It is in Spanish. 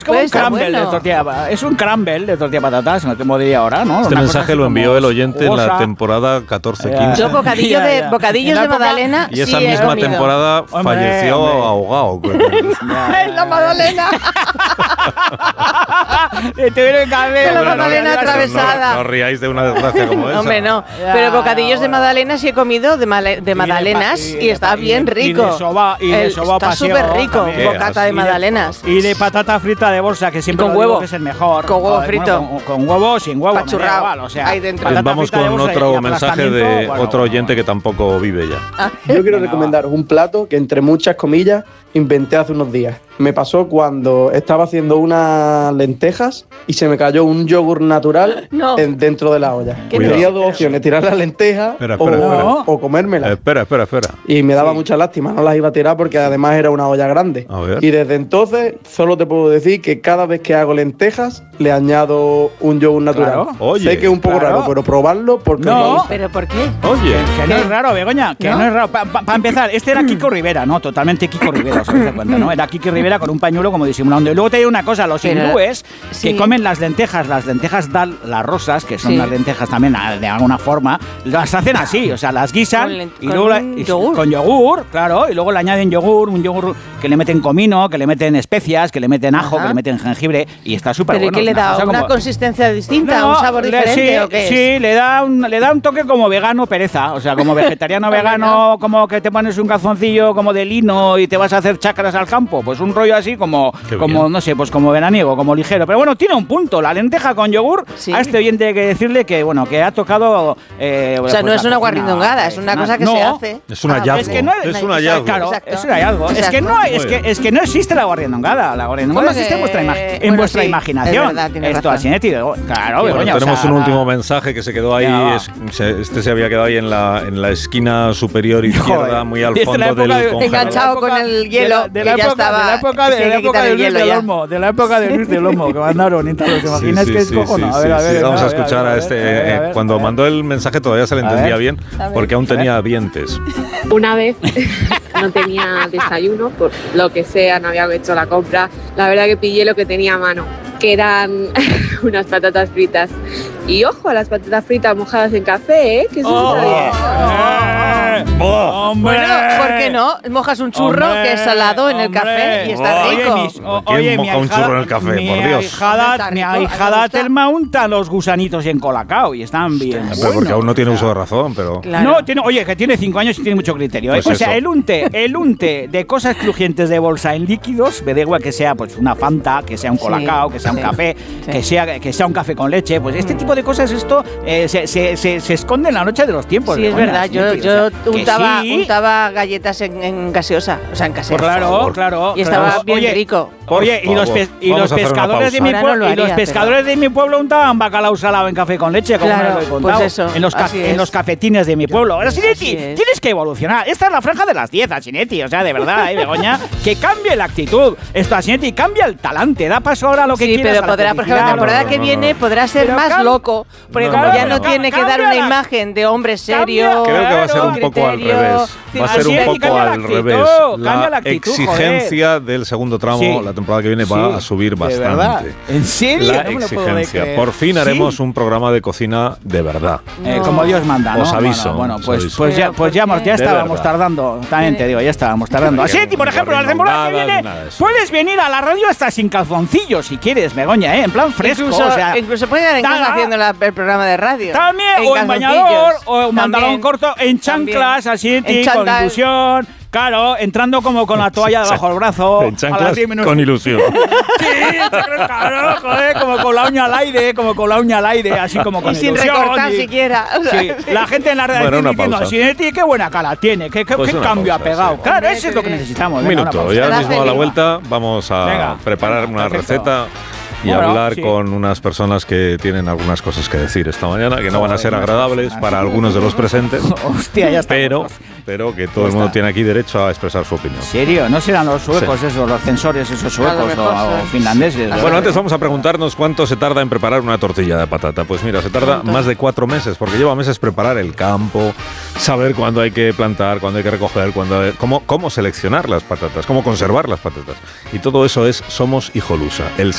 Es como un crumble de tortilla. Es un crumble de tortilla de patatas, no te diría ahora, ¿no? Este mensaje lo envió el oyente jugosa. En la temporada 14-15. Yo bocadillos de magdalena. Y esa misma temporada falleció ahogado. En la magdalena. Tuvieron que haber la magdalena atravesada. No ríais de una desgracia como esa. Hombre, no. Pero bocadillos de magdalena sí he comido de magdalenas y está bien rico. Está súper rico, bocata de magdalenas. Y de patata frita de bolsa, que siempre con huevo, que es el mejor. Con huevo frito. Bueno, con huevo, sin huevo. Pachurrado. O sea, ahí dentro. Vamos con otro mensaje de otro oyente que tampoco vive ya. Yo quiero recomendaros un plato que, entre muchas comillas, inventé hace unos días. Me pasó cuando estaba haciendo unas lentejas y se me cayó un yogur natural dentro de la olla. Tenía dos opciones, tirar las lentejas o comérmelas. Espera. Y me daba mucha lástima, no las iba a tirar porque además era una olla grande. Y desde entonces solo te puedo decir que cada vez que hago lentejas le añado un yogur natural. Oye, sé que es un poco raro, pero probarlo porque... No, ¿pero por qué? Oye. Que no es raro, Begoña, que no es raro. Para empezar, este era Kiko Rivera, ¿no? Totalmente Kiko Rivera, ¿se das cuenta, no? Era Kiko Rivera con un pañuelo como disimulando. Y luego te digo una cosa, los hindúes que comen las lentejas dal, las rosas, que son las lentejas también de alguna forma, las hacen así, o sea, las guisan y luego con yogur, claro, y luego le añaden un yogur que le meten comino, que le meten especias, que le meten ajo, que le meten jengibre y está súper bueno. ¿Pero qué le da? ¿Una consistencia distinta? ¿Un sabor diferente o qué es? Sí, le da un toque como vegano pereza, o sea, como vegetariano vegano, como que te pones un calzoncillo como de lino y te vas a hacer chakras al campo, pues un rollo así como no sé, pues como veraniego, como ligero. Pero bueno, tiene un punto, la lenteja con yogur, a este oyente hay que decirle que, bueno, que ha tocado... o sea, no es una guarrindongada, es una cosa que se hace. Es un hallazgo. Es un hallazgo. Claro, es un hallazgo. Es que no existe la guarindongada. La guarindongada existe en vuestra imaginación. Esto así, claro. Tenemos un último mensaje que se quedó ahí. Este se había quedado ahí en la esquina superior izquierda, muy al fondo del congelador. Enganchado con el hielo. De la época de Luis del Olmo, que mandaron. ¿Te imaginas que es cojono? A ver, vamos a escuchar a este. Cuando mandó el mensaje todavía se le entendía bien, porque aún tenía dientes. Una vez no tenía desayuno, por lo que sea, no había hecho la compra. La verdad que pillé lo que tenía a mano, que eran unas patatas fritas. Y ojo a las patatas fritas mojadas en café, que eso está bien. Bueno, ¿por qué no? Mojas un churro que es salado en el café y está rico. ¿Quién moja un churro en el café? Por Dios. Mi ahijada Telma unta los gusanitos en Colacao y están bien. Pero porque aún no tiene uso de razón, pero... No, que tiene 5 años y tiene mucho criterio. Pues o sea, el unte de cosas crujientes de bolsa en líquidos, me da igual que sea pues una Fanta, que sea un Colacao, que sea un café, que sea un café con leche, pues este tipo de cosas, esto se esconde en la noche de los tiempos. Sí, es verdad. Yo untaba galletas en gaseosa, o sea, en casero. Claro. Y estaba bien rico. Oye, y los pescadores de mi pueblo untaban bacalao salado en café con leche, como me lo he contado. Pues eso, en los cafetines de mi pueblo. Ahora, Sinetti, tienes que evolucionar. Esta es la franja de las 10, Sinetti. O sea, de verdad, Begoña, que cambie la actitud. Esto, Sinetti, cambia el talante. Da paso ahora a lo que quieras. Sí, pero podrá, por ejemplo, la temporada que viene podrá ser más loco. Porque como ya no tiene que dar una imagen de hombre serio. Creo que va a ser un poco al revés. Va a ser un poco al revés. La exigencia del segundo tramo, la temporada que viene, va a subir bastante. ¿En serio? La exigencia. Por fin haremos un programa de cocina de verdad. Como Dios manda, ¿no? Os aviso. Bueno, pues ya estábamos tardando. También te digo, ya estábamos tardando. Así, por ejemplo, la temporada que viene, puedes venir a la radio hasta sin calzoncillos, si quieres, Begoña, en plan fresco. Incluso puedes ir en casa haciendo el programa de radio. También, o en bañador, o en pantalón corto, en chanclas, así, con ilusión. Claro, entrando como con la toalla debajo del brazo. En chanclas con ilusión. Sí, claro, joder, como con la uña al aire, así como con y ilusión. Sin recortar siquiera. Sí, la gente en la redacción diciendo, Sinetti, qué buena cara tiene, qué cambio ha pegado. Sí. Claro, eso es lo que necesitamos. Un minuto, ya mismo a la vuelta vamos a preparar una receta y hablar con unas personas que tienen algunas cosas que decir esta mañana, que no van a ser agradables para algunos de los presentes. Hostia, ya está. Pero que todo el mundo tiene aquí derecho a expresar su opinión. ¿En serio? ¿No serán los suecos esos, los censores esos suecos o finlandeses? Bueno, antes vamos a preguntarnos cuánto se tarda en preparar una tortilla de patata. Pues mira, se tarda más de 4 meses, porque lleva meses preparar el campo, saber cuándo hay que plantar, cuándo hay que recoger, cómo seleccionar las patatas, cómo conservar las patatas. Y todo eso es Somos Hijolusa, el